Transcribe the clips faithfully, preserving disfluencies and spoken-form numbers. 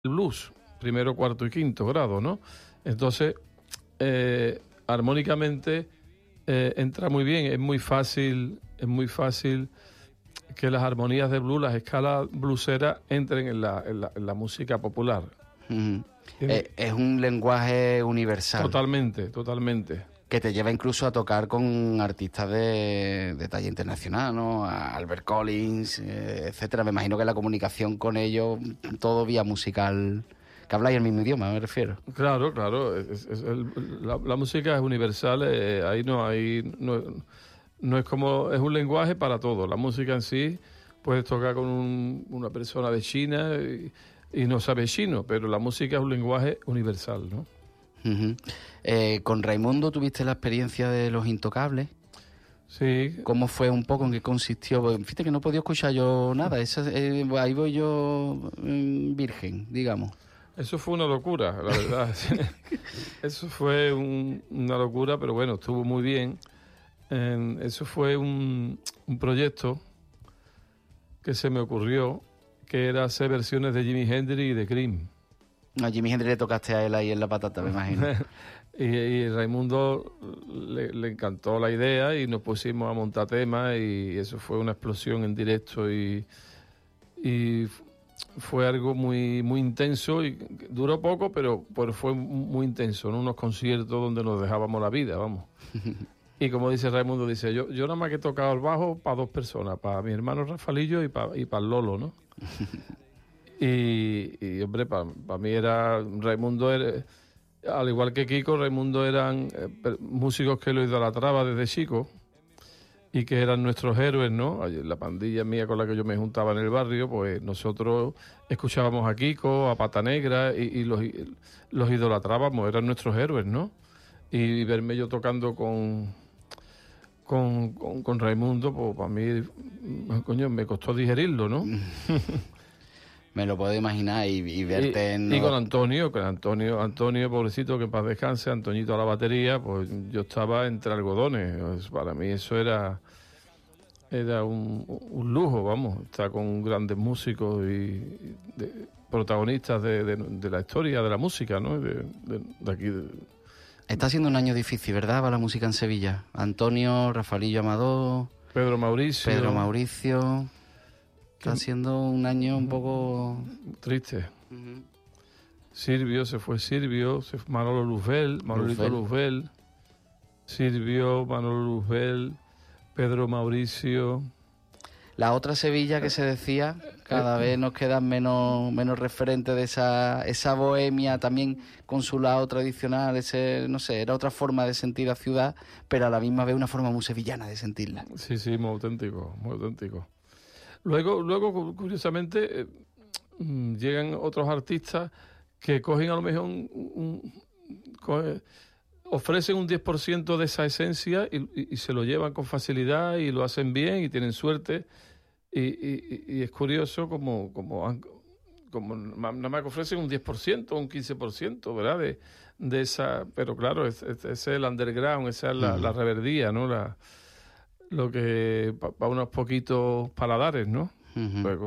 blues, primero, cuarto y quinto grado, ¿no? Entonces, eh, armónicamente eh, entra muy bien, es muy fácil, es muy fácil que las armonías de blues, las escalas blueseras entren en la, en la, en la música popular. Uh-huh. eh, es un lenguaje universal. Totalmente, totalmente. Que te lleva incluso a tocar con artistas de, de talla internacional, ¿no? A Albert Collins, eh, etcétera. Me imagino que la comunicación con ellos, todo vía musical, que habláis el mismo idioma, me refiero. Claro, claro. Es, es el, la, la música es universal, eh, ahí no hay... No, no es como... Es un lenguaje para todo. La música en sí, puedes tocar con un, una persona de China y, y no sabe chino, pero la música es un lenguaje universal, ¿no? Uh-huh. Eh, con Raimundo tuviste la experiencia de Los Intocables. Sí. ¿Cómo fue un poco? ¿En qué consistió? Fíjate que no he podido escuchar yo nada. Esa, eh, ahí voy yo eh, virgen, digamos. Eso fue una locura, la verdad. Eso fue un, una locura, pero bueno, estuvo muy bien. Eh, eso fue un, un proyecto que se me ocurrió, que era hacer versiones de Jimi Hendrix y de Cream. A Jimi Hendrix le tocaste a él ahí en la patata, me imagino. y, y Raimundo le, le encantó la idea y nos pusimos a montar temas y eso fue una explosión en directo y, y fue algo muy muy intenso y duró poco, pero, pero fue muy intenso, ¿no? Unos conciertos donde nos dejábamos la vida, vamos. Y como dice Raimundo, dice, yo, yo nada más que he tocado el bajo para dos personas, para mi hermano Rafalillo y para y para el Lolo, ¿no? Y, y hombre, para pa mí era Raimundo, era, al igual que Kiko, Raimundo eran eh, músicos que lo idolatraba desde chico y que eran nuestros héroes, ¿no? La pandilla mía con la que yo me juntaba en el barrio, pues nosotros escuchábamos a Kiko, a Pata Negra y, y los, los idolatrábamos, eran nuestros héroes, ¿no? Y, y verme yo tocando con, con, con, con Raimundo, pues para mí, coño, me costó digerirlo, ¿no? Me lo puedo imaginar y, y verte y, en... Y con Antonio, con Antonio, Antonio, pobrecito, que en paz descanse, Antoñito a la batería, pues yo estaba entre algodones. Pues para mí eso era era un, un lujo, vamos, estar con grandes músicos y de, protagonistas de, de, de la historia de la música, ¿no? De, de, de aquí. De... Está siendo un año difícil, ¿verdad?, para la música en Sevilla. Antonio, Rafalillo Amador... Pedro Mauricio... Pedro Mauricio... Está siendo un año un poco... triste. Uh-huh. Silvio, se fue Silvio, se fue Manolo Luzbel, Manolito Luzbel, Silvio, Manolo Luzbel, Pedro Mauricio... La otra Sevilla que se decía, cada vez nos quedan menos, menos referentes de esa, esa bohemia, también con su lado tradicional, ese, no sé, era otra forma de sentir la ciudad, pero a la misma vez una forma muy sevillana de sentirla. Sí, sí, muy auténtico, muy auténtico. Luego, luego curiosamente, eh, llegan otros artistas que cogen a lo mejor un, un, cogen, ofrecen un diez por ciento de esa esencia y, y, y se lo llevan con facilidad y lo hacen bien y tienen suerte. Y, y, y es curioso como, como, como nada más que ofrecen un diez por ciento, un quince por ciento, ¿verdad? De, de esa, pero claro, ese es, es el underground, esa es la, uh-huh. la reverdía, ¿no? La... lo que para pa unos poquitos paladares, ¿no? Uh-huh. Pues,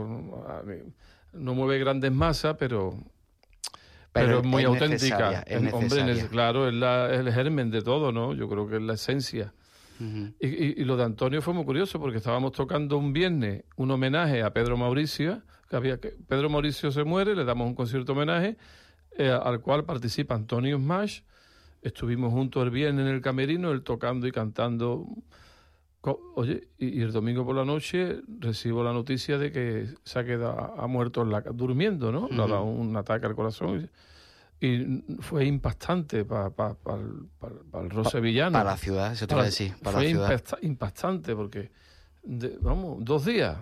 no mueve grandes masas, pero pero, pero es muy es auténtica. Es en, hombre, es, claro, es, la, es el germen de todo, ¿no? Yo creo que es la esencia. Uh-huh. y, y, y lo de Antonio fue muy curioso porque estábamos tocando un viernes un homenaje a Pedro Mauricio, que había que Pedro Mauricio se muere, le damos un concierto homenaje eh, al cual participa Antonio Smash. Estuvimos juntos el viernes en el camerino, él tocando y cantando. Oye, y, y el domingo por la noche recibo la noticia de que se ha quedado, ha muerto en la, durmiendo, ¿no? Uh-huh. Le ha dado un ataque al corazón y, y fue impactante para pa, pa, pa, pa el rock sevillano. Para la ciudad, eso te iba a decir. Para fue la ciudad. Impacta, impactante porque, de, vamos, dos días.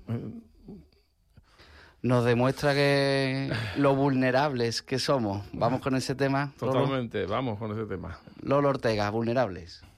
Nos demuestra que lo vulnerables que somos. Vamos con ese tema. Totalmente, Lolo. Vamos con ese tema. Lolo Ortega, vulnerables.